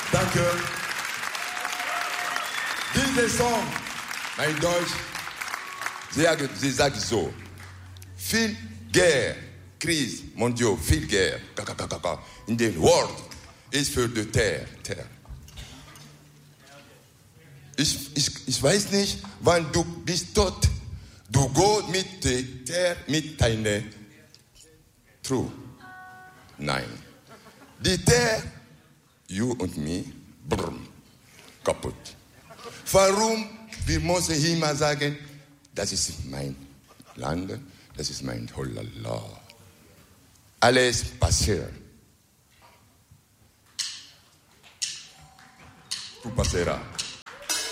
Danke. Dieser Song, mein Deutsch, sie sagt so, viel Guerre, Krise, mon Dieu, viel Guerre, in der World ist für die Terre. Ich weiß nicht, wann du bist tot, du gehst mit der Terre, mit deiner True. Nein. Die Terre, you und me, kaputt. Warum? Wir müssen immer sagen, das ist mein Land, das ist mein Holala. Alles passiert. Tu passeras.